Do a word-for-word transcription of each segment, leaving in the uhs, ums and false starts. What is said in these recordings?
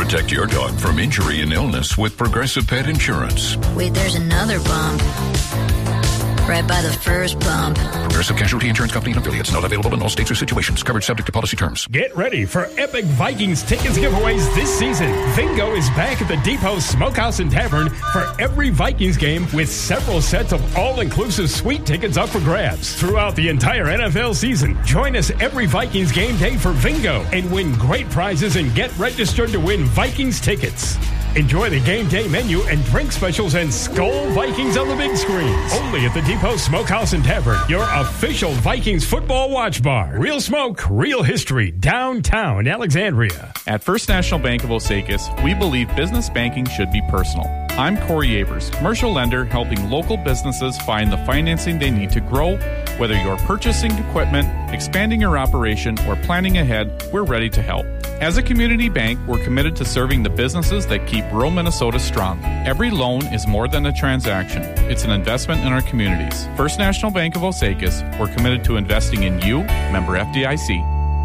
Protect your dog from injury and illness with Progressive Pet Insurance. Wait, there's another bump. Right by the first bump. Progressive Casualty Insurance Company and affiliates. Not available in all states or situations. Coverage subject to policy terms. Get ready for epic Vikings tickets giveaways this season. Vingo is back at the Depot Smokehouse and Tavern for every Vikings game with several sets of all-inclusive suite tickets up for grabs. Throughout the entire N F L season, join us every Vikings game day for Vingo and win great prizes and get registered to win Vikings tickets. Enjoy the game day menu and drink specials and Skol Vikings on the big screens. Only at the Depot Smokehouse and Tavern, your official Vikings football watch bar. Real smoke, real history, downtown Alexandria. At First National Bank of Osakis, we believe business banking should be personal. I'm Corey Abers, commercial lender helping local businesses find the financing they need to grow. Whether you're purchasing equipment, expanding your operation, or planning ahead, we're ready to help. As a community bank, we're committed to serving the businesses that keep rural Minnesota strong. Every loan is more than a transaction. It's an investment in our communities. First National Bank of Osakis, we're committed to investing in you, member F D I C.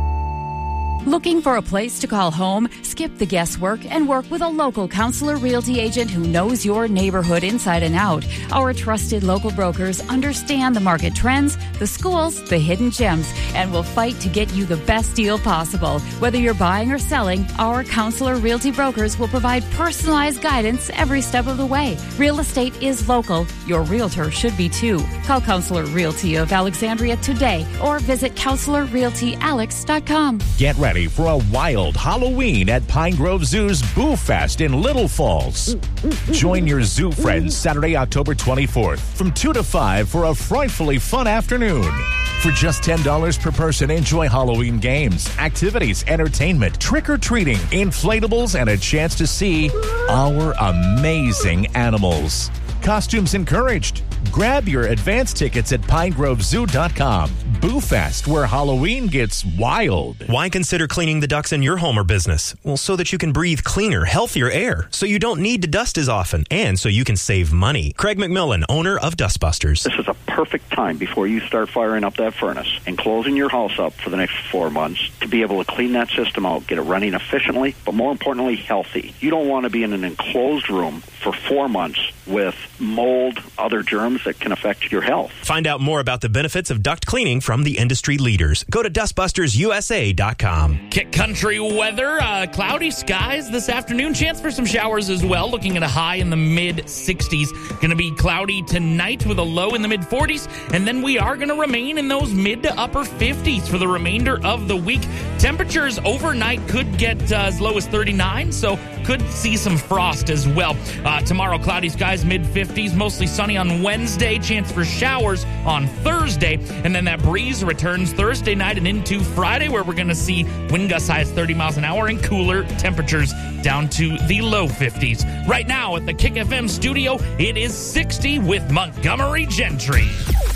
Looking for a place to call home? Skip the guesswork and work with a local Counselor Realty agent who knows your neighborhood inside and out. Our trusted local brokers understand the market trends, the schools, the hidden gems, and will fight to get you the best deal possible. Whether you're buying or selling, our Counselor Realty brokers will provide personalized guidance every step of the way. Real estate is local. Your realtor should be too. Call Counselor Realty of Alexandria today or visit counselor realty alex dot com. Get ready for a wild Halloween at Pine Grove Zoo's Boo Fest in Little Falls. Join your zoo friends Saturday, October twenty-fourth from two to five for a frightfully fun afternoon. For just ten dollars per person, enjoy Halloween games, activities, entertainment, trick-or-treating, inflatables, and a chance to see our amazing animals. Costumes encouraged. Grab your advance tickets at pine grove zoo dot com. Boo Fest, where Halloween gets wild. Why consider cleaning the ducts in your home or business? Well, so that you can breathe cleaner, healthier air, so you don't need to dust as often, and so you can save money. Craig McMillan, owner of Dustbusters. This is a perfect time before you start firing up that furnace and closing your house up for the next four months to be able to clean that system out, get it running efficiently, but more importantly, healthy. You don't want to be in an enclosed room for four months with mold, other germs that can affect your health. Find out more about the benefits of duct cleaning from the industry leaders. Go to dustbusters u s a dot com. Kick country weather, uh, cloudy skies this afternoon. Chance for some showers as well. Looking at a high in the mid sixties. Going to be cloudy tonight with a low in the mid forties. And then we are going to remain in those mid to upper fifties for the remainder of the week. Temperatures overnight could get uh, as low as thirty-nine, so could see some frost as well. Uh, tomorrow, cloudy skies, mid fifties, mostly sunny on Wednesday. Chance for showers on Thursday. And then that breeze returns Thursday night and into Friday, where we're going to see wind gusts high as thirty miles an hour and cooler temperatures down to the low fifties. Right now at the Kick F M studio, it is sixty with Montgomery Gentry.